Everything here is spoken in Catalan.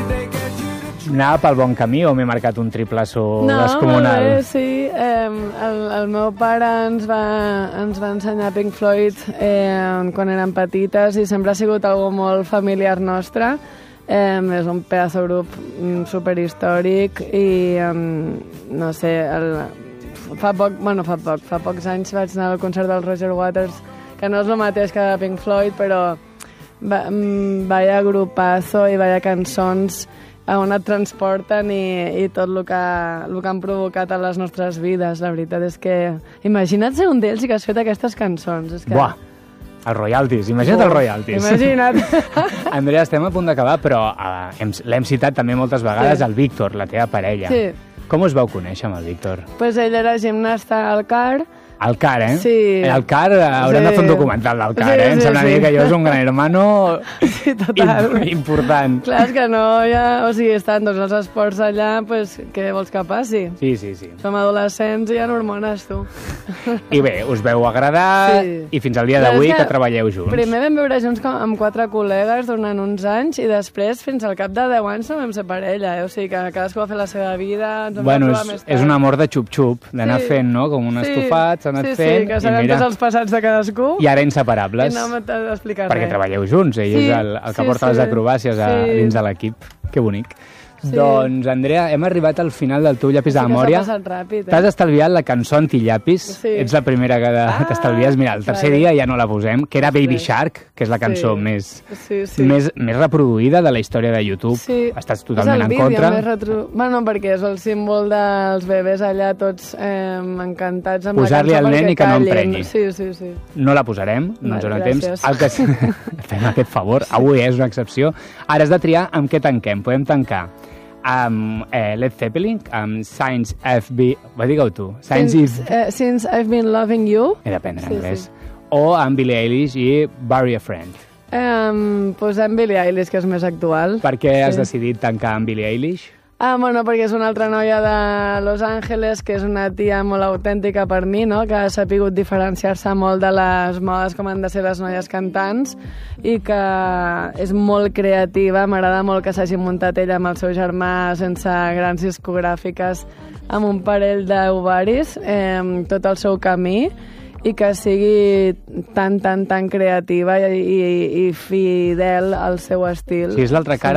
Anava pel bon camí o m'he marcat un triplaço descomunal? No, sí. El meu pare ens va ensenyar Pink Floyd quan érem petites i sempre ha sigut algo molt familiar nostre. És un pedazo grup superhistòric i no sé, fa pocs anys vaig anar al concert del Roger Waters, que no és el mateix que Pink Floyd, però vaya grupazo i vaya cançons a on et transporten i tot el que han provocat a les nostres vides. La veritat és que imagina't ser un d'ells i que has fet aquestes cançons. És que... Buah, els royalties, imagina't els royalties. Imagina't. Andrea, estem a punt d'acabar, però l'hem citat també moltes vegades, el Víctor, la teva parella. Sí. Com us vau conèixer amb el Víctor? Pues ell era gimnasta al CAR. Al CAR, eh? Sí. Al CAR haurem de fer un documental del CAR, eh? Em sembla dir que allò és un gran hermano important. Clar, és que no hi ha... O sigui, estan tots els esports allà, pues, què vols que passi? Sí. Som adolescents i hi ha hormones, tu. I bé, us veu agradar i fins al dia d'avui que treballeu junts. Primer vam viure junts amb 4 col·legues durant uns anys i després, fins al cap de 10 anys, no vam ser parella, eh? O sigui, que cadascú va fer la seva vida, ens vam trobar més tard. És un amor de xup-xup, d'anar fent, no?, com un estofat, s'ha anat fent... Sí, que sabem tots els passats de cadascú. I ara inseparables. I no m'he d'explicar res. Perquè treballeu junts, ell és el que porta les acrobàcies dins de l'equip. Que bonic. Doncs, Andrea, hem arribat al final del teu llapis de memòria. Que s'ha passat ràpid, eh? T'has estalviat la cançó anti-llapis. Ets la primera que t'estalvies. Mira, el tercer dia ja no la posem, que era Baby Shark, que és la cançó més reproduïda de la història de YouTube. Estàs totalment en contra. Bueno, perquè és el símbol dels bebès allà tots encantats amb la cançó. Posar-li al nen i que no emprenyi. Sí. No la posarem, no ens dona temps. Fem aquest favor, avui és una excepció. Ara has de triar amb què tanquem. Podem tancar amb Led Zeppelin, amb Since I've Been... Digue-ho tu. Since I've Been Loving You. He d'aprendre anglès. O amb Billie Eilish i Bury a Friend. Posem Billie Eilish, que és més actual. Per què has decidit tancar amb Billie Eilish? Bueno, perquè és una altra noia de Los Angeles, que és una tia molt autèntica per mi, no?, que ha sapigut diferenciar-se molt de les modes com han de ser les noies cantants i que és molt creativa. M'agrada molt que s'hagi muntat ella amb el seu germà sense grans discogràfiques, amb un parell d'ovaris, tot el seu camí, i que sigui tan creativa i fidel al seu estil. Sí, és l'altra cara